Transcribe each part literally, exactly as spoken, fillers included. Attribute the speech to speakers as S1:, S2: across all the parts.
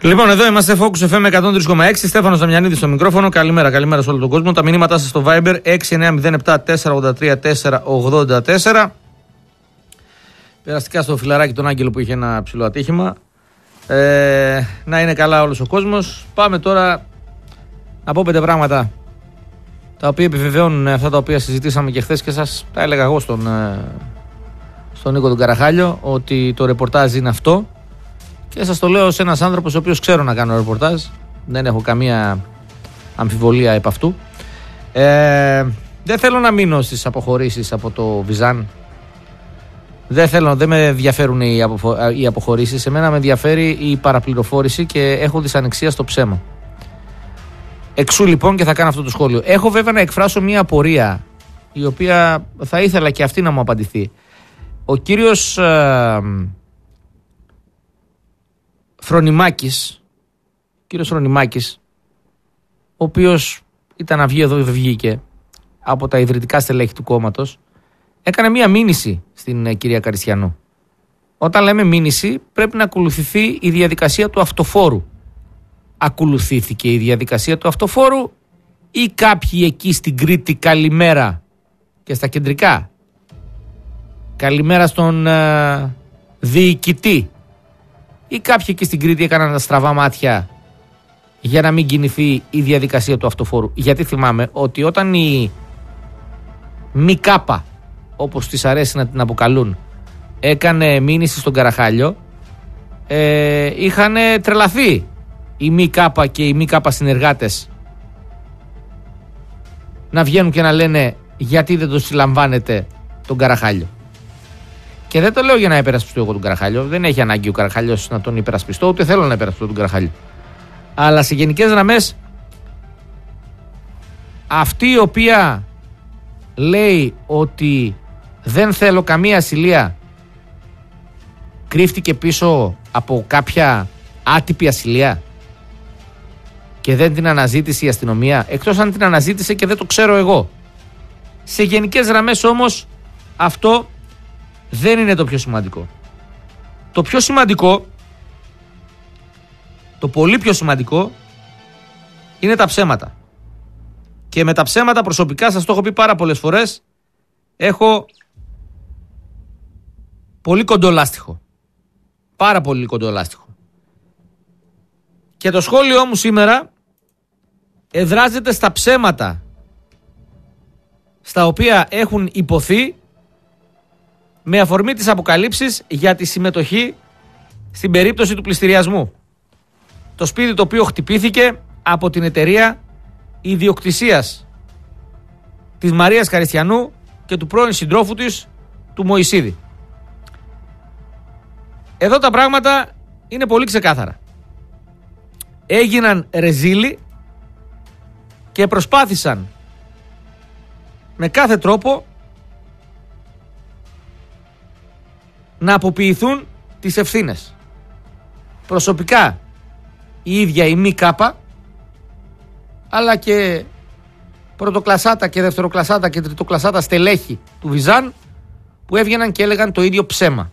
S1: Λοιπόν, εδώ είμαστε Focus εφ εμ εκατόν τρία κόμμα έξι. Στέφανος Δαμιανίδης στο μικρόφωνο. Καλημέρα, καλημέρα σε όλο τον κόσμο. Τα μηνύματά σας στο Viber έξι εννιά μηδέν επτά τέσσερα ογδόντα τρία τέσσερα ογδόντα τέσσερα. Περαστικά στο φιλαράκι τον Άγγελο που είχε ένα ψηλό ατύχημα. Ε, να είναι καλά όλος ο κόσμος. Πάμε τώρα να πω πέντε πράγματα τα οποία επιβεβαιώνουν αυτά τα οποία συζητήσαμε και χθες και σας τα έλεγα εγώ στον, στον Νίκο τον Καραχάλιο, ότι το ρεπορτάζ είναι αυτό. Και σας το λέω σε ένας άνθρωπος ο οποίος ξέρω να κάνω ρεπορτάζ. Δεν έχω καμία αμφιβολία επ' αυτού. Ε, δεν θέλω να μείνω στις αποχωρήσεις από το Βυζάν. Δεν θέλω, δεν με ενδιαφέρουν οι, αποχω, οι αποχωρήσεις. Εμένα με ενδιαφέρει η παραπληροφόρηση και έχω δυσανεξία στο ψέμα. Εξού λοιπόν και θα κάνω αυτό το σχόλιο. Έχω βέβαια να εκφράσω μια απορία, η οποία θα ήθελα και αυτή να μου απαντηθεί. Ο κύριος ε, Φρονιμάκης, κύριος Φρονιμάκης, ο οποίος ήταν να βγει εδώ, βγήκε από τα ιδρυτικά στελέχη του κόμματος, έκανε μία μήνυση στην ε, κυρία Καριστιανού. Όταν λέμε μήνυση, πρέπει να ακολουθηθεί η διαδικασία του αυτοφόρου. Ακολουθήθηκε η διαδικασία του αυτοφόρου ή κάποιοι εκεί στην Κρήτη καλημέρα και στα κεντρικά? Καλημέρα στον ε, διοικητή. Ή κάποιοι εκεί στην Κρήτη έκαναν τα στραβά μάτια για να μην κινηθεί η διαδικασία του αυτοφόρου? Γιατί θυμάμαι ότι όταν η ΜΚΑΠΑ, όπως της αρέσει να την αποκαλούν, έκανε μήνυση στον Καραχάλιο, ε, είχαν τρελαθεί η ΜΚΑΠΑ και οι ΜΚΑΠΑ συνεργάτες να βγαίνουν και να λένε γιατί δεν το συλλαμβάνετε τον Καραχάλιο. Και δεν το λέω για να υπερασπιστώ εγώ τον Καραχάλιο. Δεν έχει ανάγκη ο Καραχάλιος να τον υπερασπιστώ, ούτε θέλω να υπερασπιστώ τον Καραχάλιο. Αλλά σε γενικές γραμμές, αυτή η οποία λέει ότι δεν θέλω καμία ασυλία κρύφτηκε πίσω από κάποια άτυπη ασυλία και δεν την αναζήτησε η αστυνομία, εκτός αν την αναζήτησε και δεν το ξέρω εγώ. Σε γενικές γραμμές όμως αυτό δεν είναι το πιο σημαντικό. Το πιο σημαντικό, το πολύ πιο σημαντικό, είναι τα ψέματα. Και με τα ψέματα προσωπικά, σας το έχω πει πάρα πολλές φορές, έχω πολύ κοντό λάστιχο. Πάρα πολύ κοντό λάστιχο. Και το σχόλιο μου σήμερα εδράζεται στα ψέματα στα οποία έχουν υποθεί με αφορμή τις αποκαλύψεις για τη συμμετοχή στην περίπτωση του πληστηριασμού. Το σπίτι το οποίο χτυπήθηκε από την εταιρεία ιδιοκτησίας της Μαρίας Καριστιανού και του πρώην συντρόφου της, του Μωυσίδη. Εδώ τα πράγματα είναι πολύ ξεκάθαρα. Έγιναν ρεζίλοι και προσπάθησαν με κάθε τρόπο να αποποιηθούν τις ευθύνες. Προσωπικά η ίδια η ΜΚΑΠΑ, αλλά και πρωτοκλασάτα και δευτεροκλασάτα και τριτοκλασάτα στελέχη του Βυζάν, που έβγαιναν και έλεγαν το ίδιο ψέμα.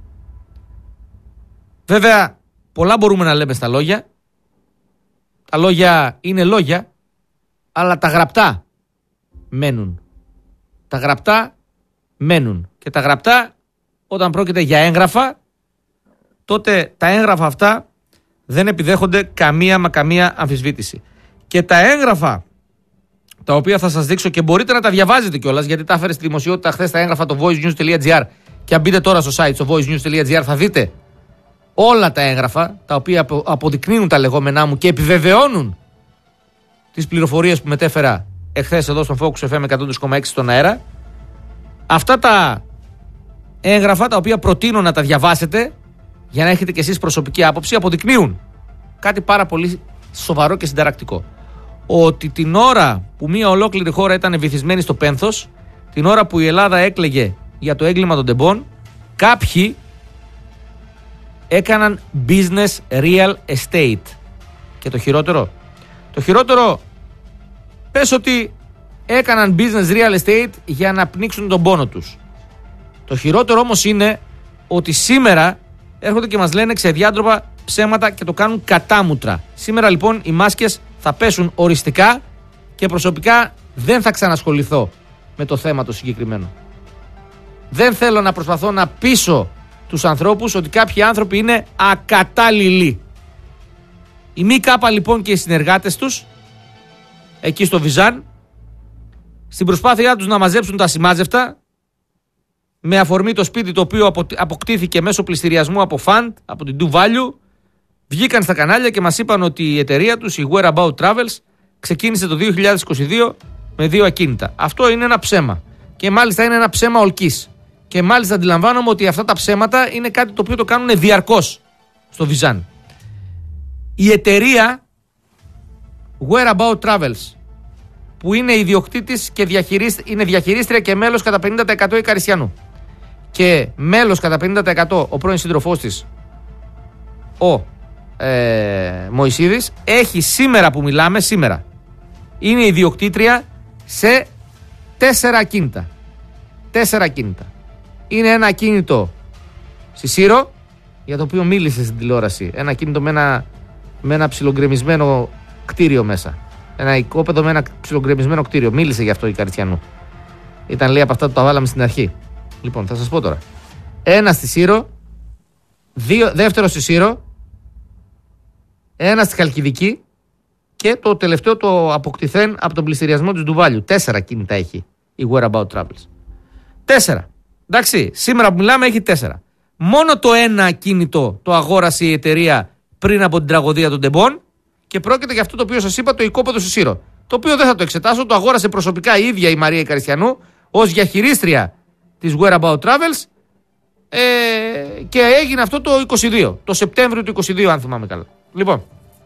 S1: Βέβαια πολλά μπορούμε να λέμε στα λόγια. Τα λόγια είναι λόγια, αλλά τα γραπτά μένουν. Τα γραπτά μένουν. Και τα γραπτά, όταν πρόκειται για έγγραφα, τότε τα έγγραφα αυτά δεν επιδέχονται καμία μα καμία αμφισβήτηση. Και τα έγγραφα τα οποία θα σας δείξω και μπορείτε να τα διαβάζετε κιόλας, γιατί τα έφερε στη δημοσιότητα χθες τα έγγραφα το voicenews.gr, και αν μπείτε τώρα στο site στο voicenews.gr θα δείτε όλα τα έγγραφα τα οποία αποδεικνύουν τα λεγόμενά μου και επιβεβαιώνουν τις πληροφορίες που μετέφερα εχθές εδώ στον Focus εφ εμ εκατόν τρία κόμμα έξι στον αέρα. Αυτά τα έγγραφα τα οποία προτείνω να τα διαβάσετε για να έχετε κι εσείς προσωπική άποψη αποδεικνύουν κάτι πάρα πολύ σοβαρό και συνταρακτικό. Ότι την ώρα που μια ολόκληρη χώρα ήταν βυθισμένη στο πένθος, την ώρα που η Ελλάδα έκλαιγε για το έγκλημα των τεμπών, κάποιοι έκαναν business real estate. Και το χειρότερο, το χειρότερο πες ότι έκαναν business real estate για να πνίξουν τον πόνο τους. Το χειρότερο όμως είναι ότι σήμερα έρχονται και μας λένε ξεδιάντροπα ψέματα και το κάνουν κατάμουτρα. Σήμερα λοιπόν οι μάσκες θα πέσουν οριστικά και προσωπικά δεν θα ξανασχοληθώ με το θέμα το συγκεκριμένο. Δεν θέλω να προσπαθώ να πείσω τους ανθρώπους ότι κάποιοι άνθρωποι είναι ακατάλληλοι. Η ΜΚ λοιπόν και οι συνεργάτες τους εκεί στο Βιζάν, στην προσπάθειά τους να μαζέψουν τα σημάζευτα, με αφορμή το σπίτι το οποίο αποκτήθηκε μέσω πληστηριασμού από φαντ, από την Do Value, βγήκαν στα κανάλια και μας είπαν ότι η εταιρεία τους, η Whereabout Travels, ξεκίνησε το δύο χιλιάδες είκοσι δύο με δύο ακίνητα. Αυτό είναι ένα ψέμα. Και μάλιστα είναι ένα ψέμα ολκής. Και μάλιστα αντιλαμβάνομαι ότι αυτά τα ψέματα είναι κάτι το οποίο το κάνουν διαρκώς στο Βιζάν. Η εταιρεία Whereabout Travels, που είναι ιδιοκτήτης και διαχειρίσ... είναι διαχειρίστρια και μέλος κατά πενήντα τοις εκατό η Καριστιανού και μέλος κατά πενήντα τοις εκατό ο πρώην σύντροφός της ο ε, Μωυσίδης, έχει σήμερα που μιλάμε, σήμερα είναι ιδιοκτήτρια σε τέσσερα ακίνητα. Τέσσερα ακίνητα. Είναι ένα ακίνητο στη Σύρο, για το οποίο μίλησε στην τηλεόραση. Ένα ακίνητο με ένα, με ένα ψιλογκρεμισμένο κτίριο μέσα. Ένα οικόπεδο με ένα ψιλογκρεμισμένο κτίριο. Μίλησε γι' αυτό η Καριστιανού. Ήταν, λέει, από αυτά που τα βάλαμε στην αρχή. Λοιπόν, θα σας πω τώρα. Ένα στη Σύρο, δύο, δεύτερο στη Σύρο, ένα στη Χαλκιδική και το τελευταίο το αποκτηθέν από τον πληστηριασμό της Do Value. Τέσσερα κίνητα έχει η Whereabout Travels. Τέσσερα. Εντάξει, σήμερα που μιλάμε έχει τέσσερα. Μόνο το ένα ακίνητο το αγόρασε η εταιρεία πριν από την τραγωδία των Τεμπών και πρόκειται για αυτό το οποίο σας είπα, το οικόπεδο στη Σύρο. Το οποίο δεν θα το εξετάσω, το αγόρασε προσωπικά η ίδια η Μαρία η Καριστιανού ως διαχειρίστρια της Whereabout Travels ε, και έγινε αυτό το είκοσι δύο, το Σεπτέμβριο του είκοσι δύο, αν θυμάμαι καλά. Λοιπόν,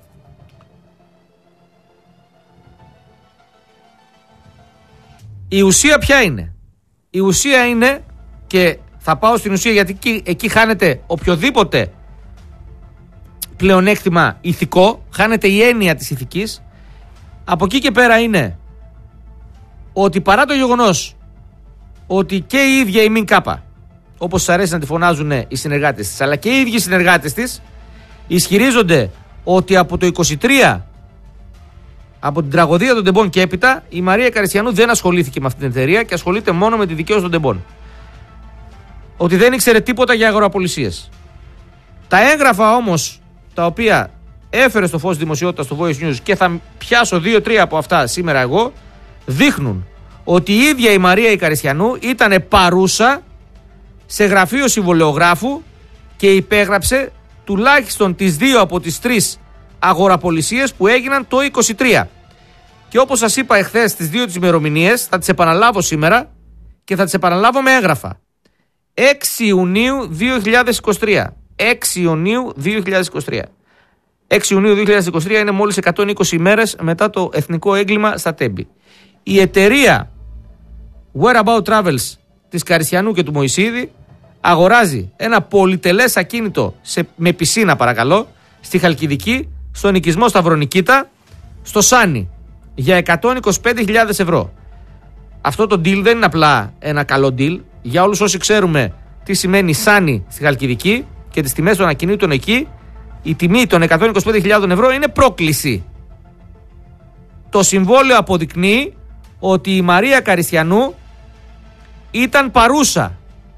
S1: η ουσία ποια είναι? Η ουσία είναι, και θα πάω στην ουσία γιατί εκεί, εκεί χάνεται οποιοδήποτε πλεονέκτημα ηθικό, χάνεται η έννοια της ηθικής. Από εκεί και πέρα είναι ότι παρά το γεγονός ότι και η ίδια η ΜΚΑΠΑ, όπως σας αρέσει να τη φωνάζουν οι συνεργάτες της, αλλά και οι ίδιοι συνεργάτες της ισχυρίζονται ότι από το είκοσι τρία, από την τραγωδία των Τεμπών και έπειτα, η Μαρία Καριστιανού δεν ασχολήθηκε με αυτή την εταιρεία και ασχολείται μόνο με τη δικαίωση των Τεμπών. Ότι δεν ήξερε τίποτα για αγοραπολισίες. Τα έγγραφα όμως, τα οποία έφερε στο φως δημοσιότητα στο Voice News, και θα πιάσω δύο τρία από αυτά σήμερα εγώ, δείχνουν ότι η ίδια η Μαρία η Καριστιανού ήταν παρούσα σε γραφείο συμβολεογράφου και υπέγραψε τουλάχιστον τις δύο από τις τρεις αγοραπολισίες που έγιναν το είκοσι τρία. Και όπως σας είπα εχθές τις δύο τις ημερομηνίες, θα τις επαναλάβω σήμερα και θα τις επαναλάβω με έγγραφα. έξι Ιουνίου δύο χιλιάδες είκοσι τρία. έξι Ιουνίου δύο χιλιάδες είκοσι τρία. έξι Ιουνίου δύο χιλιάδες είκοσι τρία είναι μόλις εκατόν είκοσι ημέρες μετά το εθνικό έγκλημα στα Τέμπη. Η εταιρεία Whereabout Travels της Καριστιανού και του Μωυσίδη αγοράζει ένα πολυτελές ακίνητο σε, με πισίνα, παρακαλώ, στη Χαλκιδική, στον οικισμό Σταυρονικήτα, στο Σάνι, για εκατόν είκοσι πέντε χιλιάδες ευρώ. Αυτό το deal δεν είναι απλά ένα καλό deal. Για όλους όσοι ξέρουμε τι σημαίνει Σάνι στη Χαλκιδική και τις τιμές των ακινήτων εκεί, η τιμή των εκατόν είκοσι πέντε χιλιάδες ευρώ είναι πρόκληση. Το συμβόλαιο αποδεικνύει ότι η Μαρία Καριστιανού ήταν παρούσα.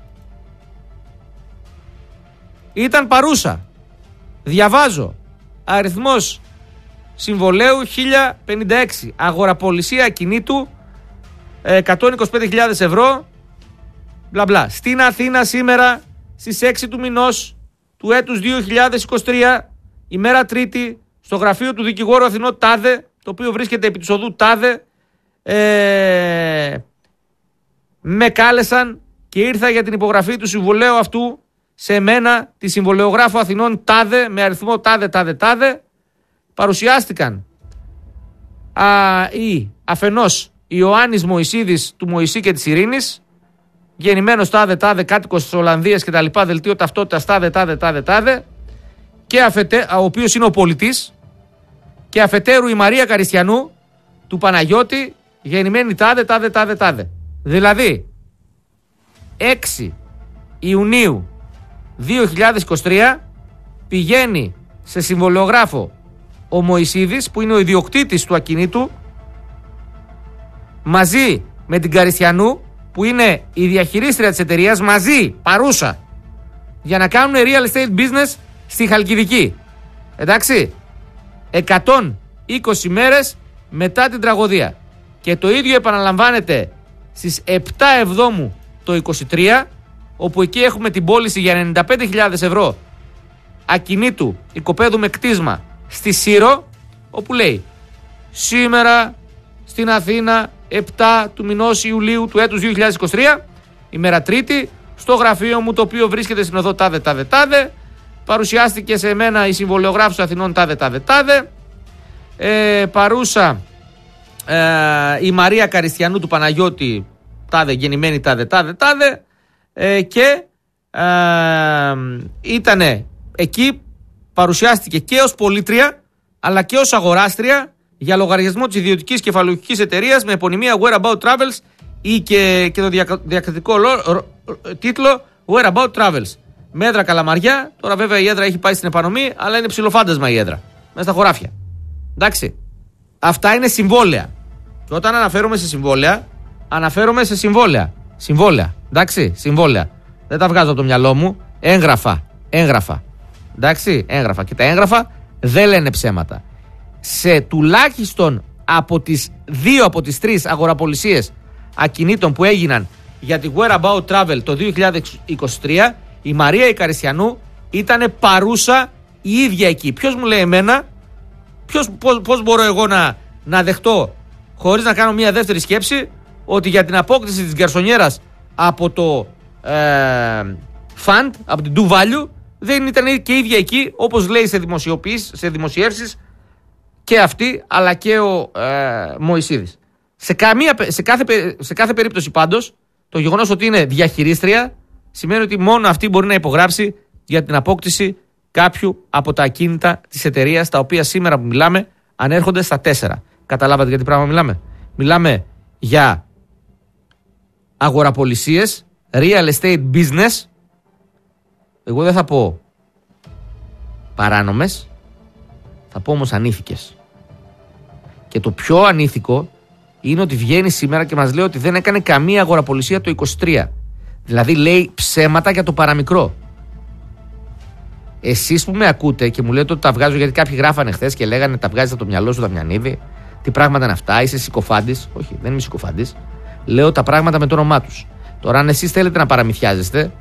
S1: Ήταν παρούσα. Διαβάζω. Αριθμός συμβολέου χίλια πενήντα έξι. Αγοραπολισία ακινήτου εκατόν είκοσι πέντε χιλιάδες ευρώ. Μπλα μπλα. Στην Αθήνα σήμερα στις έξι του μηνός του έτους δύο χιλιάδες είκοσι τρία, ημέρα Τρίτη, στο γραφείο του δικηγόρου Αθηνό Τάδε, το οποίο βρίσκεται επί της οδού Τάδε, ε, με κάλεσαν και ήρθα για την υπογραφή του συμβολέου αυτού σε μένα, τη συμβολεογράφο Αθηνών Τάδε, με αριθμό Τάδε Τάδε Τάδε. Παρουσιάστηκαν α, οι αφενός Ιωάννης Μωυσίδης του Μωυσή και της Ειρήνης, γεννημένος τάδε τάδε, κάτοικος της Ολλανδίας και τα λοιπά, δελτίο ταυτότητας τάδε τάδε τάδε τάδε, και αφετέ, ο οποίος είναι ο πολιτής, και αφετέρου η Μαρία Καριστιανού του Παναγιώτη, γεννημένη τάδε τάδε τάδε τάδε. Δηλαδή έξι Ιουνίου δύο χιλιάδες είκοσι τρία πηγαίνει σε συμβολιογράφο ο Μωυσίδης, που είναι ο ιδιοκτήτης του ακινήτου, μαζί με την Καριστιανού, που είναι η διαχειρίστρια της εταιρείας, μαζί, παρούσα, για να κάνουν real estate business στη Χαλκιδική. Εντάξει, εκατόν είκοσι μέρες μετά την τραγωδία. Και το ίδιο επαναλαμβάνεται στις επτά Εβδόμου το είκοσι τρία, όπου εκεί έχουμε την πώληση για ενενήντα πέντε χιλιάδες ευρώ ακινήτου οικοπαίδου με κτίσμα στη Σύρο, όπου λέει σήμερα στην Αθήνα επτά του μηνός Ιουλίου του έτους δύο χιλιάδες είκοσι τρία, ημέρα Τρίτη, στο γραφείο μου, το οποίο βρίσκεται στην οδό τάδε τάδε τάδε, παρουσιάστηκε σε μένα η συμβολιογράφος Αθηνών τάδε τάδε τάδε, ε, παρούσα ε, η Μαρία Καριστιανού του Παναγιώτη τάδε, γεννημένη τάδε τάδε τάδε, ε, και ε, ήτανε εκεί, παρουσιάστηκε και ως πολίτρια αλλά και ως αγοράστρια για λογαριασμό της ιδιωτικής κεφαλαιοχικής εταιρείας με επωνυμία Whereabout Travels ή και, και το διακριτικό τίτλο Whereabout Travels. Με έδρα Καλαμαριά. Τώρα βέβαια η έδρα έχει πάει στην επανομή, αλλά είναι ψιλοφάντασμα η έδρα μέσα στα χωράφια. Εντάξει. Αυτά είναι συμβόλαια. Και όταν αναφέρομαι σε συμβόλαια, αναφέρομαι σε συμβόλαια. Συμβόλαια. Εντάξει. Συμβόλαια. Δεν τα βγάζω από το μυαλό μου. Έγγραφα. Έγγραφα. Εντάξει. Έγγραφα. Και τα έγγραφα δεν λένε ψέματα. Σε τουλάχιστον από τις δύο από τις τρεις αγοραπολισίες ακινήτων που έγιναν για τη Whereabout Travel το δύο χιλιάδες είκοσι τρία, η Μαρία η Καριστιανού ήταν παρούσα η ίδια εκεί. Ποιος μου λέει εμένα, ποιος, πώς, πώς μπορώ εγώ να, να δεχτώ, χωρίς να κάνω μια δεύτερη σκέψη, ότι για την απόκτηση της γκαρσονιέρας από το ε, fund, από την Do Value, δεν ήταν και ίδια εκεί, όπως λέει σε, σε δημοσιεύσεις και αυτή, αλλά και ο ε, Μωυσίδης. Σε, καμία, σε, κάθε, σε κάθε περίπτωση πάντως, το γεγονός ότι είναι διαχειρίστρια σημαίνει ότι μόνο αυτή μπορεί να υπογράψει για την απόκτηση κάποιου από τα ακίνητα της εταιρείας, τα οποία σήμερα που μιλάμε ανέρχονται στα τέσσερα. Καταλάβατε για τι πράγμα μιλάμε? Μιλάμε για αγοραπολισίες, real estate business, εγώ δεν θα πω παράνομες, θα πω όμως ανήθικες. Και το πιο ανήθικο είναι ότι βγαίνει σήμερα και μας λέει ότι δεν έκανε καμία αγοραπολισία το είκοσι τρία. Δηλαδή λέει ψέματα για το παραμικρό. Εσείς που με ακούτε και μου λέτε ότι τα βγάζω, γιατί κάποιοι γράφανε χθες και λέγανε τα βγάζεις από το μυαλό σου, Δαμιανίδη, τι πράγματα είναι αυτά, είσαι συκοφάντης? Όχι, δεν είμαι συκοφάντης. Λέω τα πράγματα με το όνομά τους. Τώρα, αν εσείς θέλετε να παραμυθιάζεστε,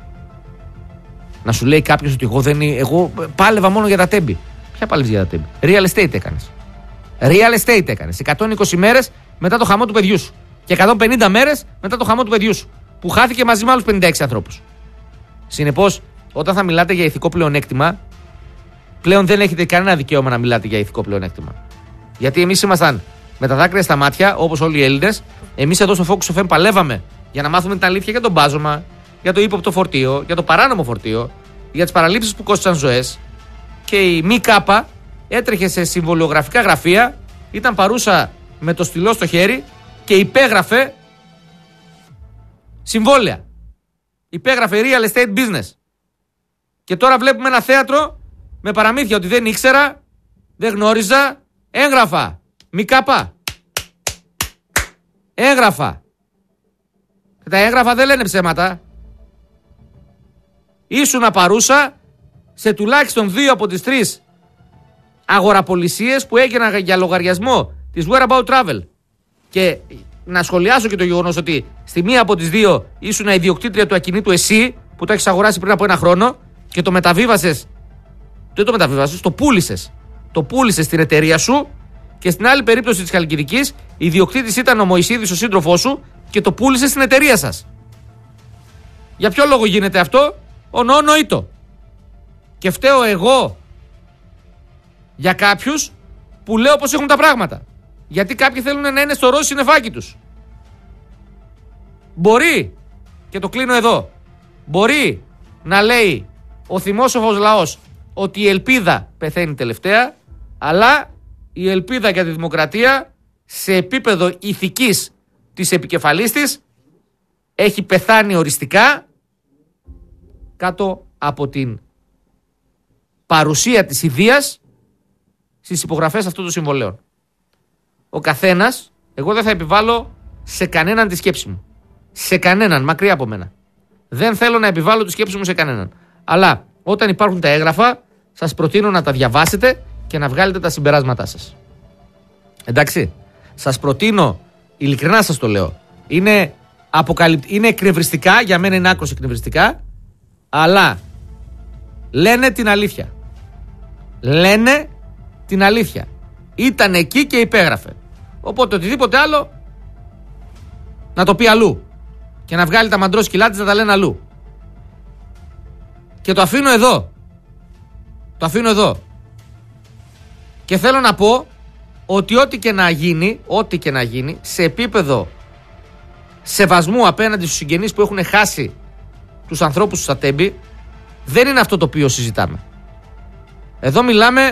S1: να σου λέει κάποιος ότι εγώ, δεν, εγώ πάλευα μόνο για τα τέμπη. Ποια πάλευες για τα τέμπη? Real estate έκανες. Real estate έκανες. εκατόν είκοσι μέρες μετά το χαμό του παιδιού σου. Και εκατόν πενήντα μέρες μετά το χαμό του παιδιού σου. Που χάθηκε μαζί με άλλους πενήντα έξι ανθρώπους. Συνεπώς, όταν θα μιλάτε για ηθικό πλεονέκτημα, πλέον δεν έχετε κανένα δικαίωμα να μιλάτε για ηθικό πλεονέκτημα. Γιατί εμείς ήμασταν με τα δάκρυα στα μάτια, όπως όλοι οι Έλληνες. Εμείς εδώ στο Focus εφ εμ παλεύαμε για να μάθουμε την αλήθεια για τον μπάζωμα, για το ύποπτο φορτίο, για το παράνομο φορτίο, για τις παραλήψεις που κόστησαν ζωές. Και η ΜΚ έτρεχε σε συμβολιογραφικά γραφεία, ήταν παρούσα με το στυλό στο χέρι και υπέγραφε συμβόλαια. Υπέγραφε real estate business. Και τώρα βλέπουμε ένα θέατρο με παραμύθια ότι δεν ήξερα, δεν γνώριζα. Έγγραφα. Μικάπα. Έγγραφα. Και τα έγγραφα δεν λένε ψέματα. Ήσουνα παρούσα σε τουλάχιστον δύο από τις τρεις αγοραπολισίες που έγιναν για λογαριασμό της Whereabout Travel. Και να σχολιάσω και το γεγονός ότι στη μία από τις δύο ήσουν ιδιοκτήτρια του ακινήτου εσύ, που το έχεις αγοράσει πριν από ένα χρόνο και το μεταβίβασες. Δεν το μεταβίβασες, το πούλησες. Το πούλησες στην εταιρεία σου, και στην άλλη περίπτωση της Χαλκιδικής, ιδιοκτήτης ήταν ο Μωυσίδης, ο σύντροφός σου, και το πούλησες στην εταιρεία σας. Για ποιο λόγο γίνεται αυτό? Ονονοήτο. Και φταίω εγώ για κάποιους που λέω πως έχουν τα πράγματα. Γιατί κάποιοι θέλουν να είναι στο ροζ συννεφάκι τους. Μπορεί, και το κλείνω εδώ, μπορεί να λέει ο θυμόσοφος λαός ότι η ελπίδα πεθαίνει τελευταία, αλλά η ελπίδα για τη δημοκρατία σε επίπεδο ηθικής της επικεφαλής της έχει πεθάνει οριστικά κάτω από την παρουσία της ιδείας στις υπογραφές αυτών των συμβολέων. Ο καθένας, εγώ δεν θα επιβάλλω σε κανέναν τη σκέψη μου. Σε κανέναν, μακριά από μένα. Δεν θέλω να επιβάλλω τη σκέψη μου σε κανέναν. Αλλά όταν υπάρχουν τα έγγραφα, σας προτείνω να τα διαβάσετε και να βγάλετε τα συμπεράσματά σας. Εντάξει. Σας προτείνω, ειλικρινά σας το λέω, είναι, αποκαλυπ... είναι εκνευριστικά, για μένα είναι άκρως εκνευριστικά, αλλά λένε την αλήθεια. Λένε την αλήθεια. Ήταν εκεί και υπέγραφε. Οπότε οτιδήποτε άλλο να το πει αλλού. Και να βγάλει τα μαντρόσκυλά της να τα λένε αλλού. Και το αφήνω εδώ. Το αφήνω εδώ. Και θέλω να πω ότι ό,τι και να γίνει, ό,τι και να γίνει, σε επίπεδο σεβασμού απέναντι στους συγγενείς που έχουν χάσει τους ανθρώπους του Ατέμπη, δεν είναι αυτό το οποίο συζητάμε. Εδώ μιλάμε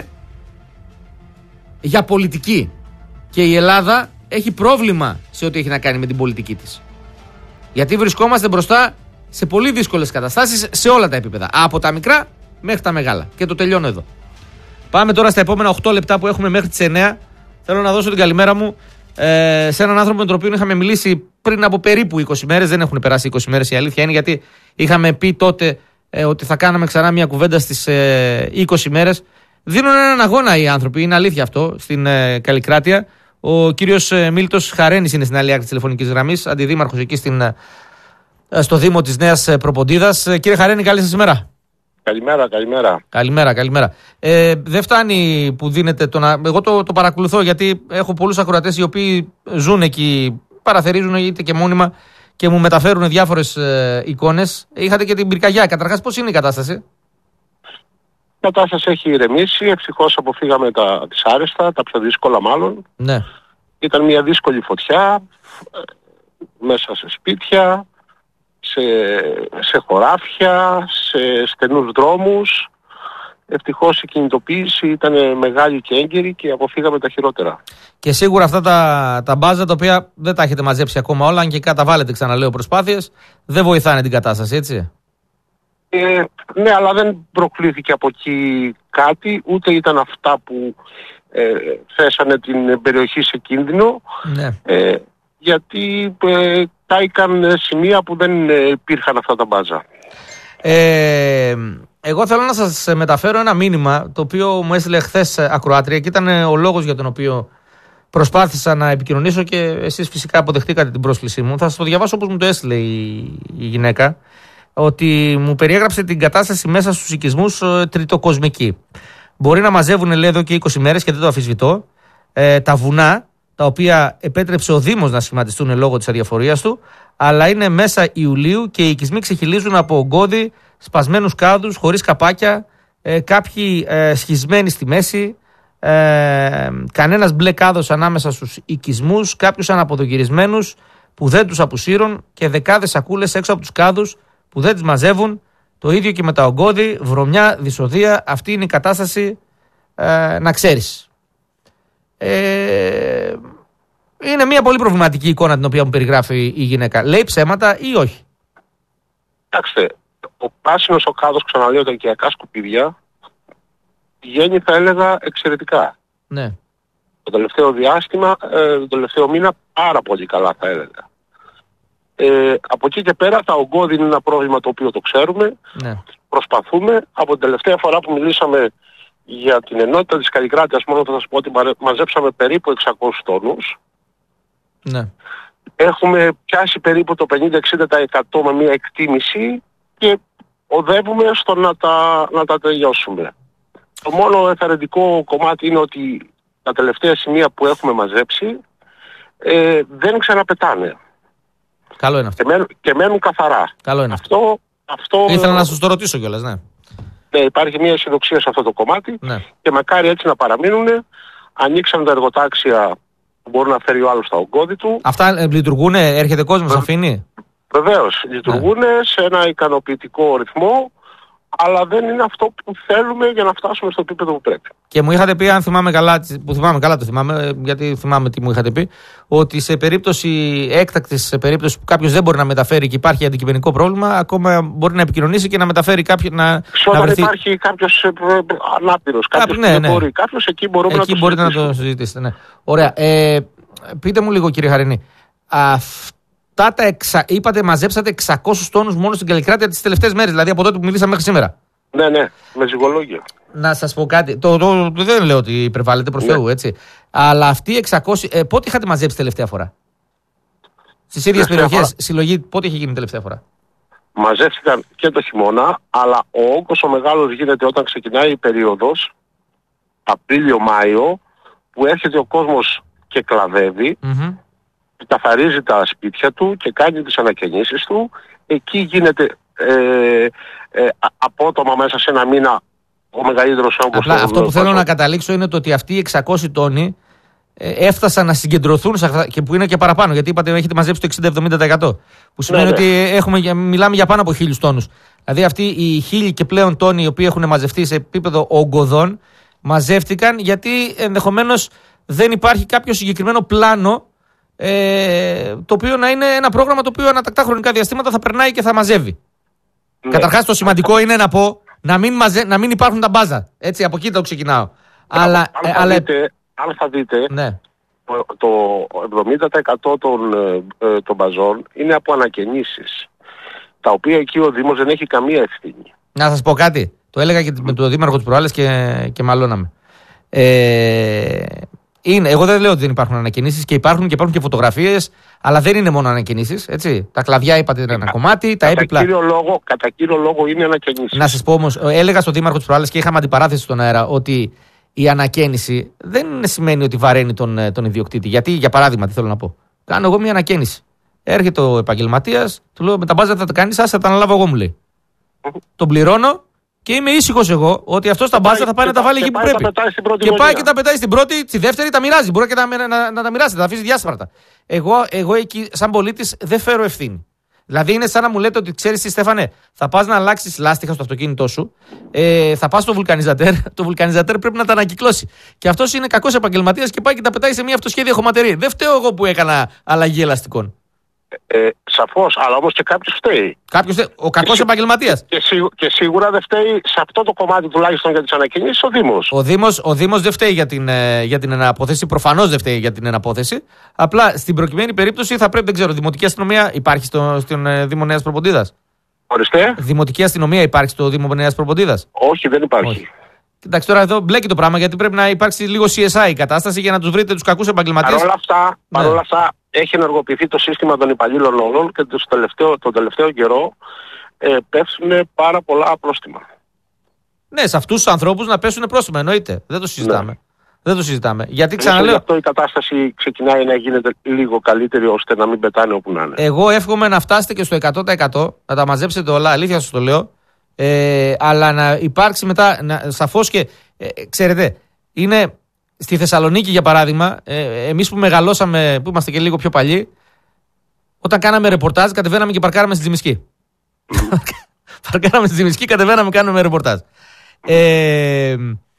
S1: για πολιτική. Και η Ελλάδα έχει πρόβλημα σε ό,τι έχει να κάνει με την πολιτική της. Γιατί βρισκόμαστε μπροστά σε πολύ δύσκολες καταστάσεις σε όλα τα επίπεδα. Από τα μικρά μέχρι τα μεγάλα. Και το τελειώνω εδώ. Πάμε τώρα στα επόμενα οκτώ λεπτά που έχουμε μέχρι τις εννιά. Θέλω να δώσω την καλημέρα μου ε, σε έναν άνθρωπο με τον οποίο είχαμε μιλήσει πριν από περίπου είκοσι μέρες. Δεν έχουν περάσει είκοσι μέρες, η αλήθεια είναι, γιατί είχαμε πει τότε ε, ότι θα κάναμε ξανά μια κουβέντα στις ε, είκοσι μέρες. Δίνουν έναν αγώνα οι άνθρωποι, είναι αλήθεια αυτό, στην ε, Καλλικράτεια. Ο κύριος ε, Μίλτος Χαρένης είναι στην άλλη άκρη της τηλεφωνικής γραμμής, αντιδήμαρχος εκεί στην, ε, στο Δήμο της Νέας Προποντίδας. Ε, κύριε Χαρένη, καλή σας ημέρα.
S2: Καλημέρα, καλημέρα.
S1: Καλημέρα, καλημέρα. Ε, δεν φτάνει που δίνετε το να. Εγώ το, το παρακολουθώ, γιατί έχω πολλούς ακροατές οι οποίοι ζουν εκεί, παραθερίζουν είτε και μόνιμα και μου μεταφέρουν διάφορες ε, εικόνες. Είχατε και την πυρκαγιά. Καταρχάς, πώς είναι η κατάσταση?
S2: Η κατάσταση έχει ηρεμήσει. Ευτυχώς αποφύγαμε τα δυσάρεστα, τα πιο δύσκολα μάλλον.
S1: Ναι.
S2: Ήταν μια δύσκολη φωτιά μέσα σε σπίτια, σε, σε χωράφια, σε στενούς δρόμους. Ευτυχώς η κινητοποίηση ήταν μεγάλη και έγκαιρη και αποφύγαμε τα χειρότερα.
S1: Και σίγουρα αυτά τα, τα μπάζα, τα οποία δεν τα έχετε μαζέψει ακόμα όλα, αν και καταβάλλετε, ξαναλέω, προσπάθειες, δεν βοηθάνε την κατάσταση, έτσι?
S2: Ε, ναι, αλλά δεν προκλήθηκε από εκεί κάτι, ούτε ήταν αυτά που ε, θέσανε την περιοχή σε κίνδυνο.
S1: Ναι.
S2: Ε, γιατί ε, κάηκαν σημεία που δεν υπήρχαν αυτά τα μπάζα.
S1: Ε, εγώ θέλω να σας μεταφέρω ένα μήνυμα το οποίο μου έστειλε χθες ακροάτρια και ήταν ο λόγος για τον οποίο προσπάθησα να επικοινωνήσω και εσείς φυσικά αποδεχτήκατε την πρόσκλησή μου. Θα σας το διαβάσω όπως μου το έστειλε η, η γυναίκα, ότι μου περιέγραψε την κατάσταση μέσα στους οικισμούς ε, τριτοκοσμική. Μπορεί να μαζεύουν, λέει, εδώ και είκοσι μέρες και δεν το αμφισβητώ, ε, τα βουνά, τα οποία επέτρεψε ο Δήμος να σχηματιστούν λόγω της αδιαφορίας του, αλλά είναι μέσα Ιουλίου και οι οικισμοί ξεχυλίζουν από ογκώδη, σπασμένους κάδους, χωρίς καπάκια, ε, κάποιοι ε, σχισμένοι στη μέση, ε, κανένας μπλε κάδος ανάμεσα στους οικισμούς, κάποιους αναποδογυρισμένους που δεν τους απουσύρουν και δεκάδες σακούλες έξω από τους κάδους που δεν τις μαζεύουν. Το ίδιο και με τα ογκώδη, βρωμιά, δυσοδεία. Αυτή είναι η κατάσταση, ε, να ξέρεις. Ε, είναι μια πολύ προβληματική εικόνα την οποία μου περιγράφει η γυναίκα. Λέει ψέματα ή όχι?
S2: Κοιτάξτε, ο πράσινος ο κάδος, ξαναλέω, τα οικιακά σκουπίδια πηγαίνει, θα έλεγα, εξαιρετικά.
S1: Ναι.
S2: Το τελευταίο διάστημα, ε, το τελευταίο μήνα πάρα πολύ καλά, θα έλεγα. Ε, από εκεί και πέρα τα ογκώδη είναι ένα πρόβλημα το οποίο το ξέρουμε.
S1: Ναι.
S2: Προσπαθούμε. Από την τελευταία φορά που μιλήσαμε για την ενότητα της Καλλικράτειας, μόνο θα σας πω ότι μαζέψαμε περίπου εξακόσιους τόνους.
S1: Ναι.
S2: Έχουμε πιάσει περίπου το πενήντα με εξήντα τοις εκατό με μια εκτίμηση και οδεύουμε στο να τα, να τα τελειώσουμε. Το μόνο εθαρρυντικό κομμάτι είναι ότι τα τελευταία σημεία που έχουμε μαζέψει ε, δεν ξαναπετάνε.
S1: Καλό είναι αυτό.
S2: Και μένουν, και μένουν καθαρά.
S1: Καλό είναι αυτό.
S2: αυτό, αυτό
S1: Ήθελα να σας το ρωτήσω κιόλας, ναι.
S2: Ναι, υπάρχει μια αισιοδοξία σε αυτό το κομμάτι,
S1: Ναι.
S2: και μακάρι έτσι να παραμείνουν. Ανοίξαν τα εργοτάξια που μπορεί να φέρει ο άλλος τα ογκώδη του.
S1: Αυτά ε, λειτουργούν, έρχεται κόσμος, αφήνει?
S2: Βεβαίως, λειτουργούν
S1: Ναι.
S2: σε ένα ικανοποιητικό ρυθμό. αλλά δεν είναι αυτό που θέλουμε για να φτάσουμε στο επίπεδο που πρέπει.
S1: Και μου είχατε πει, αν θυμάμαι καλά, που θυμάμαι καλά το θυμάμαι, γιατί θυμάμαι τι μου είχατε πει, ότι σε περίπτωση έκτακτης, σε περίπτωση που κάποιος δεν μπορεί να μεταφέρει και υπάρχει αντικειμενικό πρόβλημα, ακόμα μπορεί να επικοινωνήσει και να μεταφέρει κάποιον να.
S2: Σε όταν βρεθεί... υπάρχει κάποιος ανάπηρος, κάποιος
S1: ναι,
S2: που δεν
S1: ναι.
S2: μπορεί, κάποιος εκεί μπορούμε
S1: εκεί
S2: να το
S1: μπορείτε
S2: συζητήσουμε.
S1: να το συζητήσετε. Ναι. Ωραία. Ε, πείτε μου λίγο, κύριε Χαρινή. Αυτά τα εξα... είπατε, μαζέψατε εξακόσιους τόνους μόνο στην Καλλικράτεια τις τελευταίες μέρες, δηλαδή από τότε που μιλήσαμε μέχρι σήμερα.
S2: Ναι, ναι, με ζυγολόγια.
S1: Να σας πω κάτι. Το, το, το, δεν λέω ότι υπερβάλλετε προς
S2: ναι.
S1: Θεού, έτσι. Αλλά αυτοί οι εξακόσιοι. Ε, πότε είχατε μαζέψει τελευταία φορά? Στις ίδιες περιοχές, συλλογή, πότε είχε γίνει τελευταία φορά?
S2: Μαζεύτηκαν και το χειμώνα, αλλά ο όγκος ο μεγάλος γίνεται όταν ξεκινάει η περίοδος, Απρίλιο-Μάιο, που έρχεται ο κόσμος και κλαδεύει,
S1: mm-hmm.
S2: καθαρίζει τα σπίτια του και κάνει τις ανακαινήσεις του. Εκεί γίνεται ε, ε, απότομα μέσα σε ένα μήνα ο μεγαλύτερος όγκος.
S1: Απλά αυτό που θέλω να καταλήξω είναι το ότι αυτοί οι εξακόσιοι τόνοι ε, έφτασαν να συγκεντρωθούν και που είναι και παραπάνω, γιατί είπατε έχετε μαζέψει το εξήντα με εβδομήντα τοις εκατό, που σημαίνει ναι, ότι έχουμε, μιλάμε για πάνω από χίλιους τόνους. Δηλαδή αυτοί οι χίλιοι και πλέον τόνοι οι οποίοι έχουν μαζευτεί σε επίπεδο ογκωδών μαζεύτηκαν γιατί ενδεχομένως δεν υπάρχει κάποιο συγκεκριμένο πλάνο, ε, το οποίο να είναι ένα πρόγραμμα το οποίο ανατακτά χρονικά διαστήματα θα περνάει και θα μαζεύει. Ναι. Καταρχάς το σημαντικό είναι να πω να μην, μαζε, να μην υπάρχουν τα μπάζα. Έτσι, από εκεί το ξεκινάω. Αλλά,
S2: αν,
S1: ε,
S2: θα
S1: αλλά...
S2: Δείτε, αν θα δείτε,
S1: ναι.
S2: το εβδομήντα τοις εκατό των, ε, των μπαζών είναι από ανακαινήσεις, τα οποία εκεί ο Δήμος δεν έχει καμία ευθύνη.
S1: Να σας πω κάτι. Το έλεγα και με τον Δήμαρχο της προάλλες και, και μαλώναμε. Ε, είναι, εγώ δεν λέω ότι δεν υπάρχουν ανακαινήσεις, και υπάρχουν και υπάρχουν και φωτογραφίες, αλλά δεν είναι μόνο ανακαινήσεις. Έτσι. Τα κλαδιά είπατε είναι ένα κομμάτι, τα
S2: κατά
S1: έπιπλα.
S2: Κύριο λόγο, κατά κύριο λόγο είναι ανακαινήσεις.
S1: Να σας πω όμως, έλεγα στον Δήμαρχο της προάλλες και είχαμε αντιπαράθεση στον αέρα ότι η ανακαίνιση δεν σημαίνει ότι βαραίνει τον, τον ιδιοκτήτη. Γιατί, για παράδειγμα, τι θέλω να πω. Κάνω εγώ μια ανακαίνιση. Έρχεται ο επαγγελματίας, του λέω με τα μπάζα θα τα κάνεις, άσε θα τα αναλάβω εγώ, μου λέει. Τον πληρώνω. Και είμαι ήσυχος εγώ ότι αυτό στα μπάζα θα πάει να τα βάλει εκεί που πρέπει. Και πάει και τα πετάει στην πρώτη, στη δεύτερη τα μοιράζει. Μπορεί και να, να, να, να τα μοιράσει, να τα αφήσει διάσπαρτα. Εγώ, εγώ εκεί, σαν πολίτης, δεν φέρω ευθύνη. Δηλαδή είναι σαν να μου λέτε ότι ξέρεις τι, Στέφανε, θα πας να αλλάξεις λάστιχα στο αυτοκίνητό σου, ε, θα πας στο βουλκανιζατέρ, το βουλκανιζατέρ πρέπει να τα ανακυκλώσει. Και αυτός είναι κακός επαγγελματίας και πάει και τα πετάει σε μια αυτοσχέδια χωματερή. Δεν φταίω εγώ που έκανα αλλαγή ελαστικών.
S2: Ε, σαφώς, αλλά όμως και κάποιος φταίει.
S1: Κάποιος, ο κακός επαγγελματίας.
S2: Και, σίγου, και σίγουρα δεν φταίει σε αυτό το κομμάτι τουλάχιστον για τις ανακοινήσεις ο Δήμος.
S1: Ο Δήμος, ο Δήμος δεν φταίει για την, για την εναπόθεση, προφανώς δεν φταίει για την εναπόθεση. Απλά στην προκειμένη περίπτωση θα πρέπει, δεν ξέρω, δημοτική αστυνομία υπάρχει στο, στον Δήμο Νέας Προποντίδας.
S2: Ορίστε.
S1: Δημοτική αστυνομία υπάρχει στο Δήμο Νέας Προποντίδας.
S2: Όχι, δεν υπάρχει.
S1: Όχι. Εντάξει, τώρα εδώ μπλέκει το πράγμα γιατί πρέπει να υπάρξει λίγο σι ες άι η κατάσταση για να τους βρείτε τους κακούς επαγγελματίες.
S2: Παρ' όλα αυτά,
S1: ναι.
S2: παρόλα αυτά έχει ενεργοποιηθεί το σύστημα των υπαλλήλων όλων και τον τελευταίο, τον τελευταίο καιρό ε, πέφτουν πάρα πολλά πρόστιμα.
S1: Ναι, σε αυτούς τους ανθρώπους να πέσουν πρόστιμα, εννοείται. Δεν το συζητάμε. Ναι. Δεν το συζητάμε. Γιατί ξαναλέω.
S2: Γι' αυτό η κατάσταση ξεκινάει να γίνεται λίγο καλύτερη ώστε να μην πετάνε όπου να είναι.
S1: Εγώ εύχομαι να φτάσετε και στο εκατό τοις εκατό, να τα μαζέψετε όλα, αλήθεια σας το λέω. Ε, αλλά να υπάρξει μετά, να, σαφώς και ε, ξέρετε, είναι στη Θεσσαλονίκη για παράδειγμα, ε, εμείς που μεγαλώσαμε, που είμαστε και λίγο πιο παλιοί, όταν κάναμε ρεπορτάζ κατεβαίναμε και παρκάραμε στη Τζιμισκή. Παρκάραμε στη Τζιμισκή, κατεβαίναμε, κάναμε ρεπορτάζ. Ε,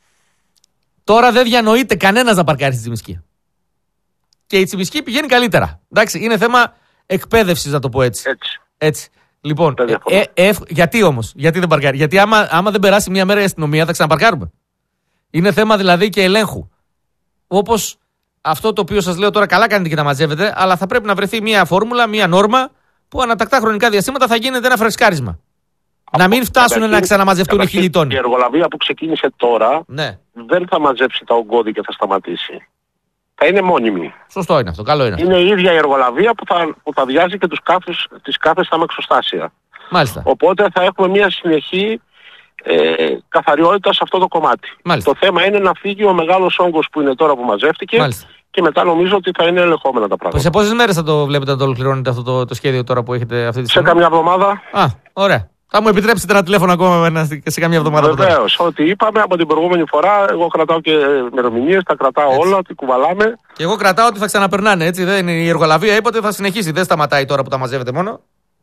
S1: τώρα δεν διανοείται κανένας να παρκάρει στη Τζιμισκή. Και η Τζιμισκή πηγαίνει καλύτερα. Εντάξει, είναι θέμα εκπαίδευσης, να το πω έτσι.
S2: Έτσι.
S1: έτσι. Λοιπόν, ε, ε, ε, γιατί όμως, γιατί δεν παρκάρει? Γιατί άμα, άμα δεν περάσει μια μέρα η αστυνομία θα ξαναπαρκάρουμε. Είναι θέμα δηλαδή και ελέγχου. Όπως αυτό το οποίο σας λέω τώρα, καλά κάνετε και τα μαζεύετε, αλλά θα πρέπει να βρεθεί μια φόρμουλα, μια νόρμα που ανατακτά χρονικά διαστήματα θα γίνεται ένα φρεσκάρισμα. Από να μην φτάσουν καταρχήν, να ξαναμαζευτούν οι χίλιοι τόνοι.
S2: Η εργολαβία που ξεκίνησε τώρα ναι. δεν θα μαζέψει τα ογκώδη και θα σταματήσει. Θα είναι μόνιμη.
S1: Σωστό είναι αυτό, καλό είναι.
S2: Είναι η ίδια η εργολαβία που θα, που θα βιάζει και τους κάθους, τις κάθες στα αμαξοστάσια.
S1: Μάλιστα.
S2: Οπότε θα έχουμε μια συνεχή ε, καθαριότητα σε αυτό το κομμάτι.
S1: Μάλιστα.
S2: Το θέμα είναι να φύγει ο μεγάλος όγκος που είναι τώρα που μαζεύτηκε.
S1: Μάλιστα.
S2: Και μετά νομίζω ότι θα είναι ελεγχόμενα τα πράγματα.
S1: Σε πόσες μέρες θα το βλέπετε να το ολοκληρώνετε αυτό το, το σχέδιο τώρα που έχετε αυτή τη στιγμή?
S2: Σε καμιά εβδομάδα.
S1: Α, ωραία. Θα μου επιτρέψετε ένα τηλέφωνο ακόμα σε καμιά εβδομάδα?
S2: Βεβαίως. Ό,τι είπαμε από την προηγούμενη φορά, εγώ κρατάω και ημερομηνίες, τα κρατάω έτσι. Όλα, τι κουβαλάμε.
S1: Και εγώ κρατάω ότι θα ξαναπερνάνε, έτσι. Δεν είναι η εργολαβία, είπατε θα συνεχίσει. Δεν σταματάει τώρα που τα μαζεύετε μόνο.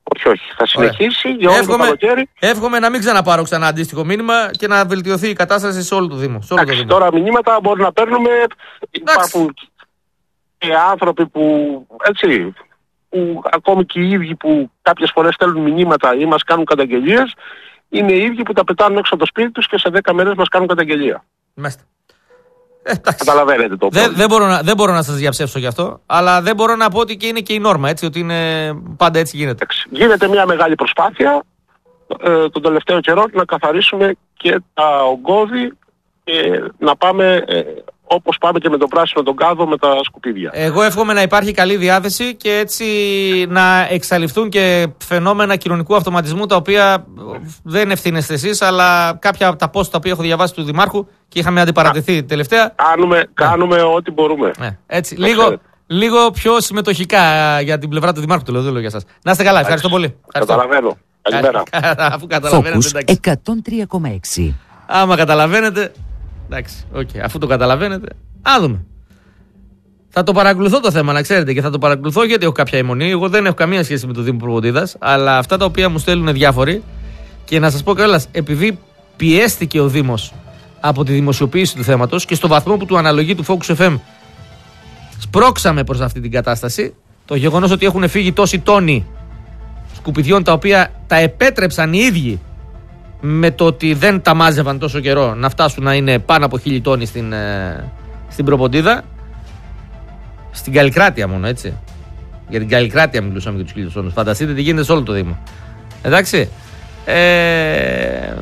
S2: Όχι, όχι. Θα συνεχίσει για όλο το καλοκαίρι.
S1: Εύχομαι να μην ξαναπάρω ξανά αντίστοιχο μήνυμα και να βελτιωθεί η κατάσταση σε όλο το Δήμο. Σε όλο
S2: Εντάξει,
S1: το Δήμο.
S2: Τώρα μηνύματα μπορεί να παίρνουμε. Υπάρχουν και άνθρωποι που, έτσι, που ακόμη και οι ίδιοι που κάποιες φορές στέλνουν μηνύματα ή μας κάνουν καταγγελίες, είναι οι ίδιοι που τα πετάνουν έξω από το σπίτι τους και σε δέκα μέρες μας κάνουν καταγγελία.
S1: Μάλιστα. Ε,
S2: Καταλαβαίνετε το
S1: δεν, δεν, μπορώ να, δεν μπορώ να σας διαψεύσω γι' αυτό, αλλά δεν μπορώ να πω ότι και είναι και η νόρμα, έτσι, ότι είναι, πάντα έτσι γίνεται.
S2: Γίνεται μια μεγάλη προσπάθεια ε, τον τελευταίο καιρό να καθαρίσουμε και τα ογκώδη και να πάμε ε, όπως πάμε και με το πράσινο τον κάδο με τα σκουπίδια.
S1: Εγώ εύχομαι να υπάρχει καλή διάθεση και έτσι να εξαλειφθούν και φαινόμενα κοινωνικού αυτοματισμού τα οποία δεν ευθύνεστε εσείς, αλλά κάποια από τα post τα οποία έχω διαβάσει του Δημάρχου και είχαμε αντιπαρατεθεί Α, τελευταία.
S2: Κάνουμε, κάνουμε ό,τι μπορούμε.
S1: Ναι, έτσι, λίγο, λίγο πιο συμμετοχικά για την πλευρά του Δημάρχου, το λέω, δεν λέω για σας. Να είστε καλά, ευχαριστώ πολύ.
S2: Καταλαβαίνω. Καλημέρα.
S1: Αφού καταλαβαίνετε,
S3: Focus εκατόν τρία κόμμα έξι.
S1: Άμα καταλαβαίνετε. Εντάξει, okay. Αφού το καταλαβαίνετε, α δούμε. Θα το παρακολουθώ το θέμα, να ξέρετε, και θα το παρακολουθώ γιατί έχω κάποια αιμονή. Εγώ δεν έχω καμία σχέση με το Δήμο Προποντίδας, αλλά αυτά τα οποία μου στέλνουν διάφοροι, και να σας πω κιόλας, επειδή πιέστηκε ο Δήμος από τη δημοσιοποίηση του θέματος και στο βαθμό που του αναλογεί του Focus εφ εμ, σπρώξαμε προς αυτή την κατάσταση. Το γεγονός ότι έχουν φύγει τόσοι τόνοι σκουπιδιών τα οποία τα επέτρεψαν οι ίδιοι με το ότι δεν τα μάζευαν τόσο καιρό να φτάσουν να είναι πάνω από χίλιοι τόνοι στην, ε, στην Προποντίδα. Στην Καλλικράτεια μόνο, έτσι. Για την Καλλικράτεια μιλούσαμε για τους χίλιους τόνους. Φανταστείτε τι γίνεται σε όλο το Δήμο. Εντάξει. Ε,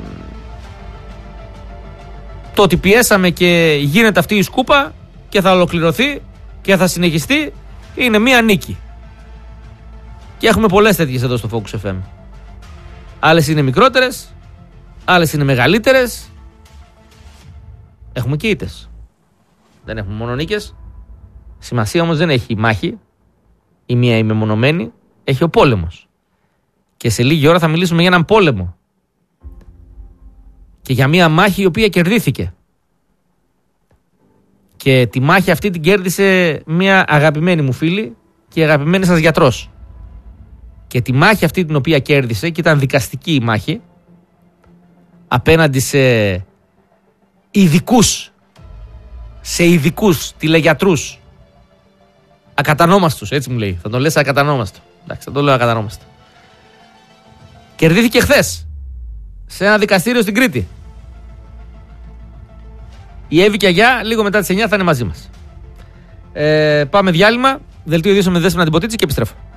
S1: το ότι πιέσαμε και γίνεται αυτή η σκούπα και θα ολοκληρωθεί και θα συνεχιστεί είναι μία νίκη. Και έχουμε πολλές τέτοιες εδώ στο Focus εφ εμ. Άλλες είναι μικρότερες, άλλες είναι μεγαλύτερες. Έχουμε και ήττες. Δεν έχουμε μόνο νίκες. Σημασία όμως δεν έχει η μάχη. Η μία η μεμονωμένη. Έχει ο πόλεμος. Και σε λίγη ώρα θα μιλήσουμε για έναν πόλεμο. Και για μία μάχη η οποία κερδίθηκε. Και τη μάχη αυτή την κέρδισε μία αγαπημένη μου φίλη και αγαπημένη σας γιατρός. Και τη μάχη αυτή την οποία κέρδισε, και ήταν δικαστική η μάχη, απέναντι σε ειδικούς, σε ειδικούς τηλεγιατρούς, ακατανόμαστους, έτσι μου λέει. Θα τον λες ακατανόμαστο. Εντάξει, θα τον λέω ακατανόμαστο. Κερδίθηκε χθες σε ένα δικαστήριο στην Κρήτη. Η Εύη και Αγιά λίγο μετά τις εννιά θα είναι μαζί μας. Ε, πάμε διάλειμμα. Δελτίο ειδήσεων με Δέσποινα Τιμποτίτση και επιστρέφω.